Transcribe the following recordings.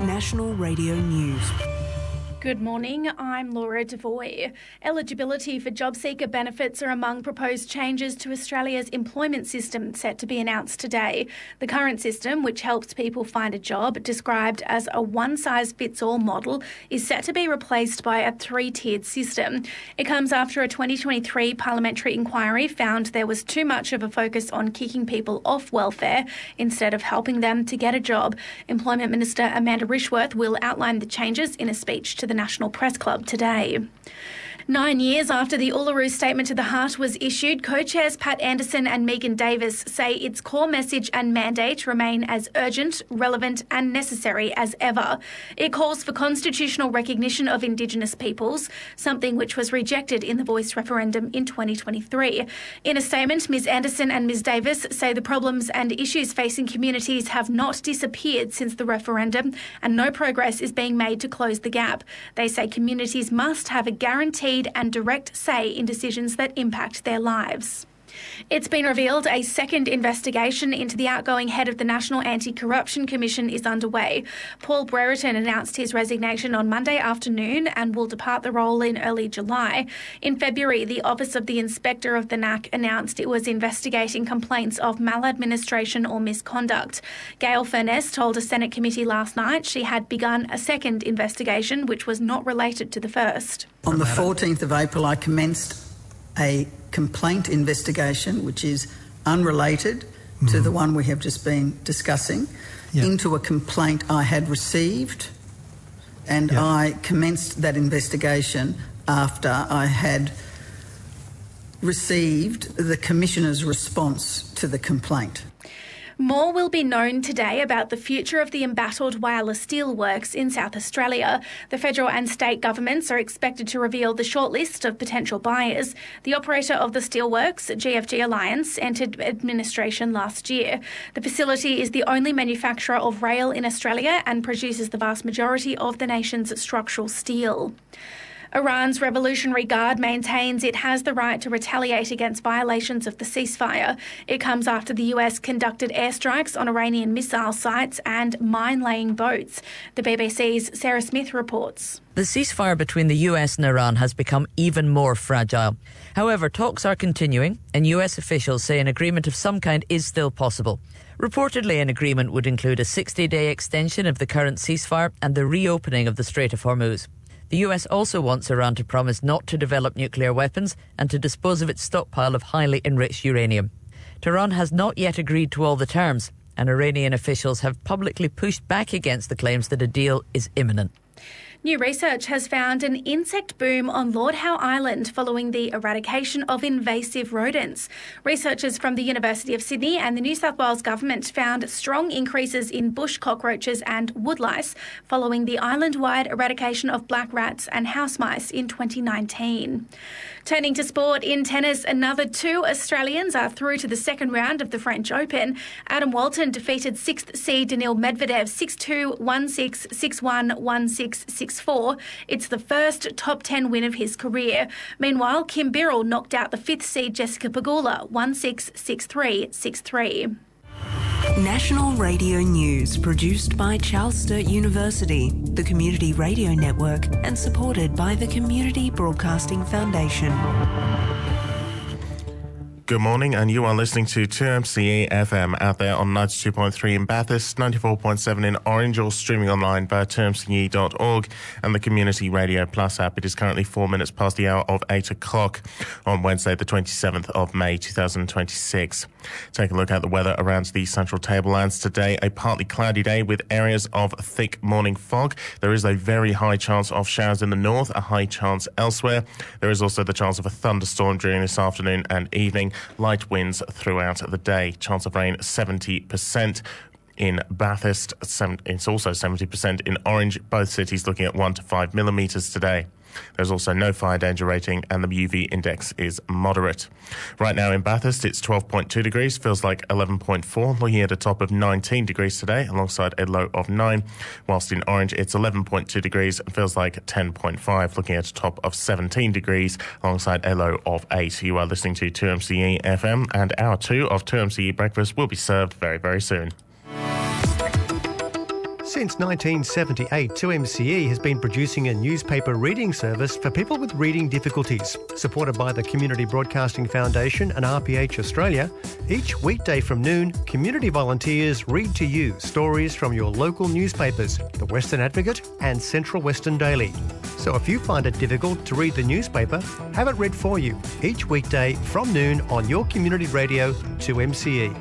National Radio News. Good morning, I'm Laura Devoy. Eligibility for JobSeeker benefits are among proposed changes to Australia's employment system set to be announced today. The current system, which helps people find a job, described as a one-size-fits-all model, is set to be replaced by a three-tiered system. It comes after a 2023 parliamentary inquiry found there was too much of a focus on kicking people off welfare instead of helping them to get a job. Employment Minister Amanda Rishworth will outline the changes in a speech to the National Press Club today. 9 years after the Uluru Statement to the Heart was issued, co-chairs Pat Anderson and Megan Davis say its core message and mandate remain as urgent, relevant and necessary as ever. It calls for constitutional recognition of Indigenous peoples, something which was rejected in the Voice referendum in 2023. In a statement, Ms Anderson and Ms Davis say the problems and issues facing communities have not disappeared since the referendum and no progress is being made to close the gap. They say communities must have a guaranteed and direct say in decisions that impact their lives. It's been revealed a second investigation into the outgoing head of the National Anti-Corruption Commission is underway. Paul Brereton announced his resignation on Monday afternoon and will depart the role in early July. In February, the Office of the Inspector of the NAC announced it was investigating complaints of maladministration or misconduct. Gail Furness told a Senate committee last night she had begun a second investigation which was not related to the first. On the 14th of April, I commenced a complaint investigation, which is unrelated to the one we have just been discussing, into a complaint I had received, and I commenced that investigation after I had received the Commissioner's response to the complaint. More will be known today about the future of the embattled Whyalla Steelworks in South Australia. The federal and state governments are expected to reveal the shortlist of potential buyers. The operator of the steelworks, GFG Alliance, entered administration last year. The facility is the only manufacturer of rail in Australia and produces the vast majority of the nation's structural steel. Iran's Revolutionary Guard maintains it has the right to retaliate against violations of the ceasefire. It comes after the US conducted airstrikes on Iranian missile sites and mine-laying boats. The BBC's Sarah Smith reports. The ceasefire between the US and Iran has become even more fragile. However, talks are continuing, and US officials say an agreement of some kind is still possible. Reportedly, an agreement would include a 60-day extension of the current ceasefire and the reopening of the Strait of Hormuz. The US also wants Iran to promise not to develop nuclear weapons and to dispose of its stockpile of highly enriched uranium. Tehran has not yet agreed to all the terms, and Iranian officials have publicly pushed back against the claims that a deal is imminent. New research has found an insect boom on Lord Howe Island following the eradication of invasive rodents. Researchers from the University of Sydney and the New South Wales Government found strong increases in bush cockroaches and woodlice following the island-wide eradication of black rats and house mice in 2019. Turning to sport, in tennis, another two Australians are through to the second round of the French Open. Adam Walton defeated 6th seed Daniil Medvedev 6-2, 1-6, 6-1, 1-6, 6-4. It's the first top 10 win of his career. Meanwhile, Kim Birrell knocked out the 5th seed Jessica Pegula 1-6, 6-3, 6-3. National Radio News, produced by Charles Sturt University, the Community Radio Network, and supported by the Community Broadcasting Foundation. Good morning, and you are listening to 2MCE FM out there on 92.3 in Bathurst, 94.7 in Orange, or streaming online via 2mce.org and the Community Radio Plus app. It is currently 4 minutes past the hour of 8 o'clock on Wednesday, the 27th of May, 2026. Take a look at the weather around the central tablelands today. A partly cloudy day with areas of thick morning fog. There is a very high chance of showers in the north, a high chance elsewhere. There is also the chance of a thunderstorm during this afternoon and evening. Light winds throughout the day. Chance of rain 70%. In Bathurst, it's also 70% in Orange. Both cities looking at 1 to 5 millimetres today. There's also no fire danger rating and the UV index is moderate. Right now in Bathurst, it's 12.2 degrees, feels like 11.4, looking at a top of 19 degrees today alongside a low of 9. Whilst in Orange, it's 11.2 degrees and feels like 10.5, looking at a top of 17 degrees alongside a low of 8. You are listening to 2MCE FM, and hour 2 of 2MCE Breakfast will be served very, very soon. Since 1978, 2MCE has been producing a newspaper reading service for people with reading difficulties. Supported by the Community Broadcasting Foundation and RPH Australia, each weekday from noon, community volunteers read to you stories from your local newspapers, the Western Advocate and Central Western Daily. So if you find it difficult to read the newspaper, have it read for you each weekday from noon on your community radio 2MCE.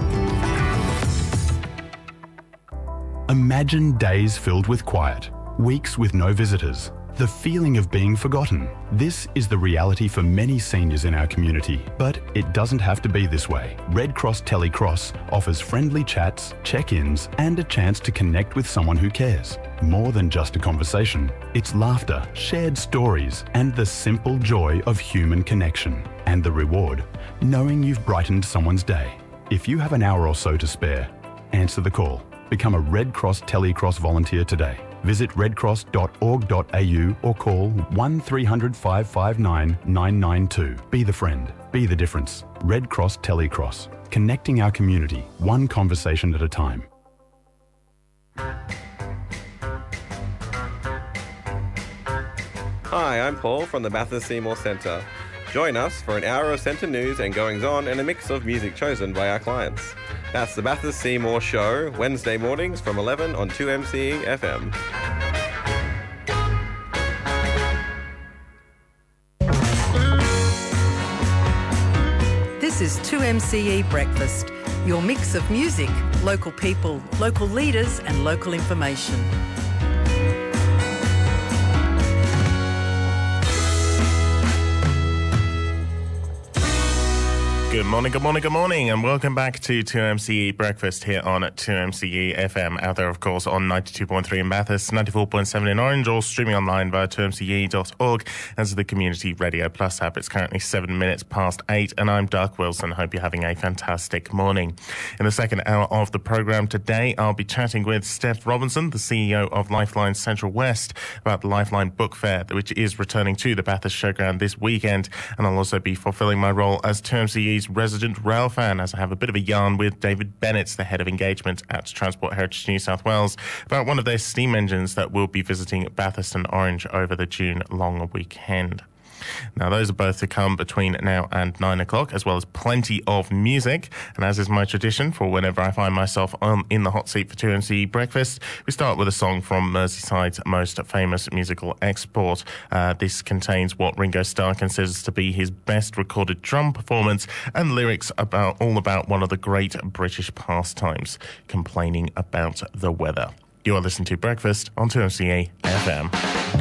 Imagine days filled with quiet, weeks with no visitors, the feeling of being forgotten. This is the reality for many seniors in our community, but it doesn't have to be this way. Red Cross Telecross offers friendly chats, check-ins, and a chance to connect with someone who cares. More than just a conversation, it's laughter, shared stories, and the simple joy of human connection. And the reward, knowing you've brightened someone's day. If you have an hour or so to spare, answer the call. Become a Red Cross Telecross volunteer today. Visit redcross.org.au or call 1300 559 992. Be the friend. Be the difference. Red Cross Telecross. Connecting our community, one conversation at a time. Hi, I'm Paul from the Bathurst Seymour Centre. Join us for an hour of centre news and goings-on and a mix of music chosen by our clients. That's the Bathurst Seymour Show, Wednesday mornings from 11 on 2MCE FM. This is 2MCE Breakfast, your mix of music, local people, local leaders and local information. Good morning, and welcome back to 2MCE Breakfast here on 2MCE FM. Out there, of course, on 92.3 in Bathurst, 94.7 in Orange, or streaming online via 2mce.org as the Community Radio Plus app. It's currently 7 minutes past 8, and I'm Doug Wilson. Hope you're having a fantastic morning. In the second hour of the programme today, I'll be chatting with Steph Robinson, the CEO of Lifeline Central West, about the Lifeline Book Fair, which is returning to the Bathurst Showground this weekend. And I'll also be fulfilling my role as 2MCE's resident rail fan, as I have a bit of a yarn with David Bennett, the head of engagement at Transport Heritage New South Wales, about one of their steam engines that will be visiting Bathurst and Orange over the June long weekend. Now, those are both to come between now and 9 o'clock, as well as plenty of music. And as is my tradition for whenever I find myself in the hot seat for 2MCE Breakfast, we start with a song from Merseyside's most famous musical export. This contains what Ringo Starr considers to be his best recorded drum performance and lyrics all about one of the great British pastimes, complaining about the weather. You are listening to Breakfast on 2MCE FM.